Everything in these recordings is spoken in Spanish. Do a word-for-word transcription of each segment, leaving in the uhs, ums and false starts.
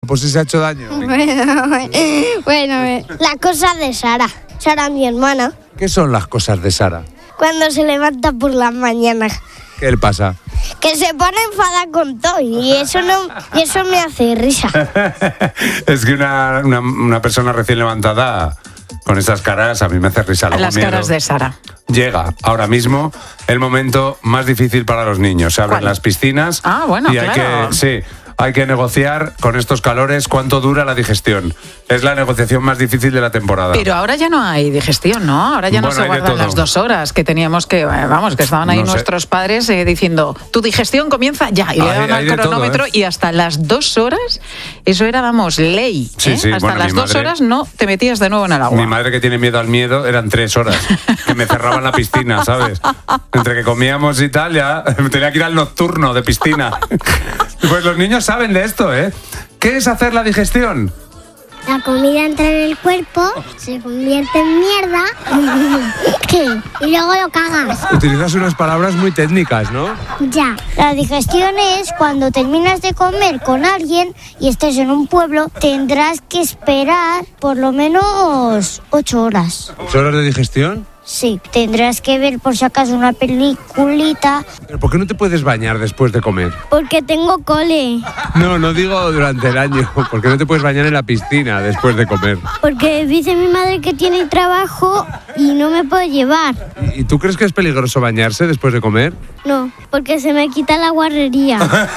Pues si se ha hecho daño. Bueno, bueno, la cosa de Sara. Sara, mi hermana. ¿Qué son las cosas de Sara? Cuando se levanta por las mañanas. ¿Qué le pasa? Que se pone enfadada con todo y eso no, y eso me hace risa. Es que una, una, una persona recién levantada con esas caras a mí me hace risa. Las miedo. caras de Sara. Llega ahora mismo el momento más difícil para los niños. Se abren ¿Cuál? las piscinas Ah, bueno, y hay claro. que, sí, hay que negociar con estos calores cuánto dura la digestión. Es la negociación más difícil de la temporada. Pero ahora ya no hay digestión, ¿no? Ahora ya no Bueno, se hay de guardan todo. las dos horas que teníamos que, eh, vamos, que estaban ahí No sé. nuestros padres eh, diciendo, tu digestión comienza ya, y le Hay- daban hay al de todo, cronómetro ¿eh? y hasta las dos horas, eso era, vamos, ley. Sí, ¿eh? sí, hasta bueno, las mi dos madre- horas no te metías de nuevo en el agua. Mi madre, que tiene miedo al miedo, eran tres horas. Que me cerraban la piscina, ¿sabes? Entre que comíamos y tal, ya tenía que ir al nocturno de piscina. Pues los niños saben de esto, ¿eh? ¿Qué es hacer la digestión? La comida entra en el cuerpo, se convierte en mierda y luego lo cagas. Utilizas unas palabras muy técnicas, ¿no? Ya. La digestión es cuando terminas de comer con alguien y estés en un pueblo, tendrás que esperar por lo menos ocho horas. ¿Ocho horas de digestión? Sí, tendrás que ver por si acaso una peliculita. ¿Pero por qué no te puedes bañar después de comer? Porque tengo cole. No, no digo durante el año. ¿Por qué no te puedes bañar en la piscina después de comer? Porque dice mi madre que tiene trabajo y no me puedo llevar. ¿Y tú crees que es peligroso bañarse después de comer? No, porque se me quita la guarrería.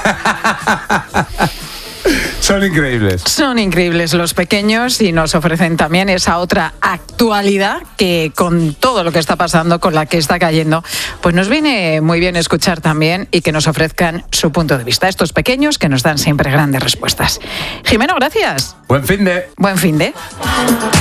Son increíbles. Son increíbles los pequeños y nos ofrecen también esa otra actualidad que con todo lo que está pasando, con la que está cayendo, pues nos viene muy bien escuchar también y que nos ofrezcan su punto de vista. Estos pequeños que nos dan siempre grandes respuestas. Jimeno, gracias. Buen fin de... Buen fin de.